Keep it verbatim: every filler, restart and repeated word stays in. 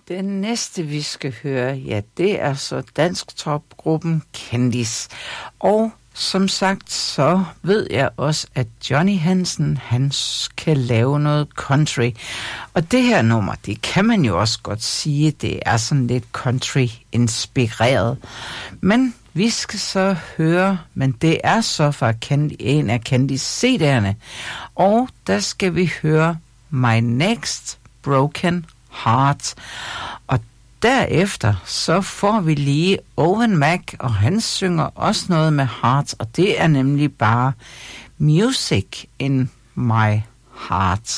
Den næste, vi skal høre, ja, det er så dansktopgruppen Candice. Og som sagt, så ved jeg også, at Johnny Hansen, han kan lave noget country. Og det her nummer, det kan man jo også godt sige, det er sådan lidt country-inspireret. Men vi skal så høre, men det er så fra en af Candice C D'erne. Og der skal vi høre My Next Broken Heart. Og derefter så får vi lige Owen Mac, og han synger også noget med heart, og det er nemlig bare Music in My Heart.